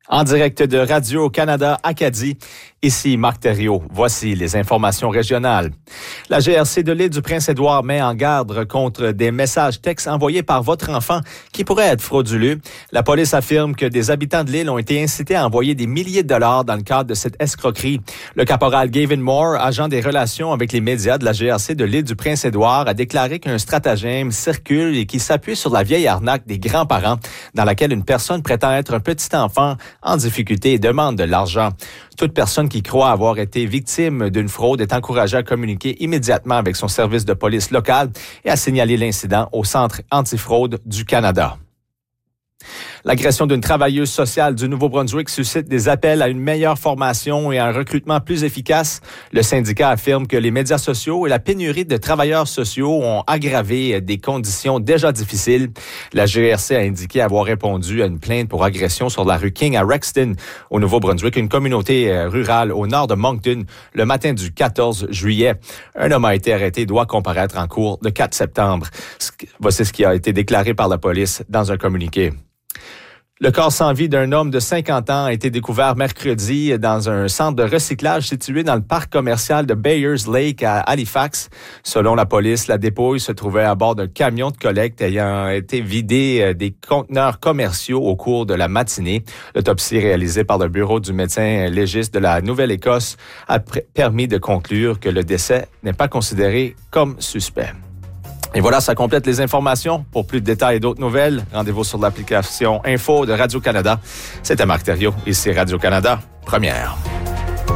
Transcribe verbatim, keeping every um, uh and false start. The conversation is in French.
En direct de Radio-Canada Acadie, ici Marc Thériault. Voici les informations régionales. La G R C de l'île du Prince-Édouard met en garde contre des messages textes envoyés par votre enfant qui pourraient être frauduleux. La police affirme que des habitants de l'île ont été incités à envoyer des milliers de dollars dans le cadre de cette escroquerie. Le caporal Gavin Moore, agent des relations avec les médias de la G R C de l'île du Prince-Édouard, a déclaré qu'un stratagème circule et qui s'appuie sur la vieille arnaque des grands-parents dans laquelle une personne prétend être un petit enfant en difficulté et demande de l'argent. Toute personne qui croit avoir été victime d'une fraude est encouragée à communiquer immédiatement avec son service de police local et à signaler l'incident au Centre antifraude du Canada. L'agression d'une travailleuse sociale du Nouveau-Brunswick suscite des appels à une meilleure formation et à un recrutement plus efficace. Le syndicat affirme que les médias sociaux et la pénurie de travailleurs sociaux ont aggravé des conditions déjà difficiles. La G R C a indiqué avoir répondu à une plainte pour agression sur la rue King à Rexton, au Nouveau-Brunswick, une communauté rurale au nord de Moncton, le matin du quatorze juillet. Un homme a été arrêté et doit comparaître en cours le quatre septembre. Voici ce qui a été déclaré par la police dans un communiqué. Le corps sans vie d'un homme de cinquante ans a été découvert mercredi dans un centre de recyclage situé dans le parc commercial de Bayers Lake à Halifax. Selon la police, la dépouille se trouvait à bord d'un camion de collecte ayant été vidé des conteneurs commerciaux au cours de la matinée. L'autopsie réalisée par le bureau du médecin légiste de la Nouvelle-Écosse a permis de conclure que le décès n'est pas considéré comme suspect. Et voilà, ça complète les informations. Pour plus de détails et d'autres nouvelles, rendez-vous sur l'application Info de Radio-Canada. C'était Marc Thériault, ici Radio-Canada, première.